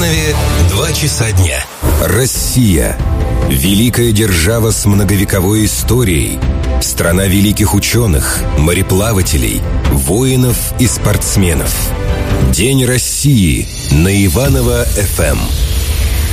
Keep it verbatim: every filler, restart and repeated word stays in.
Иванове два часа дня. Россия. Великая держава с многовековой историей. Страна великих ученых, мореплавателей, воинов и спортсменов. День России на Иваново эф эм.